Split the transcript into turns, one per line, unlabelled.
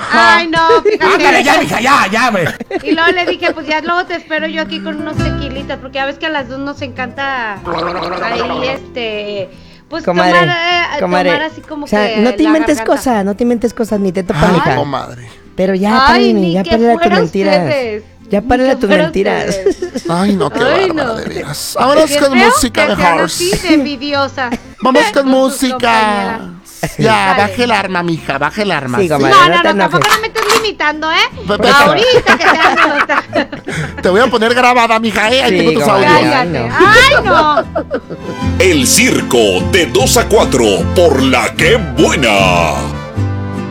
Ay, no, fíjate.
Ándale, ya, mija, ya, güey.
Y luego le dije, pues ya luego te espero yo aquí con unos tequilitas, porque ya ves que a las dos nos encanta ahí, pues
Comadre,
tomar así como
o sea,
que
no te
la
inventes
garganta.
cosas, no te inventes cosas, ni te topa,
Ay,
mija.
comadre.
Pero ya,
Ay,
párenle,
ni
ya
que
párenle tus
fuera
mentiras.
ustedes.
Ya
Ni
párenle
que
tus
fuera
mentiras.
ustedes.
Ay, no, qué
Ay,
bárbara,
no.
de veras. Vámonos
Qué
con
feo
música
que sean
mejor.
así de envidiosa.
Vamos con
sus
música.
compañeras.
Ya,
Dale.
baje el arma, mija, baje el arma.
Sí, comadre.
No,
no
no,
te
no, tampoco
enojes.
no me estés limitando,
Pero-
Ahorita que te
Te voy a poner grabada, mija, ahí
Sí,
tengo tus
comadre.
audios.
Cállate.
Ay,
Ay, no.
El circo de 2 a 4 por La Que Buena.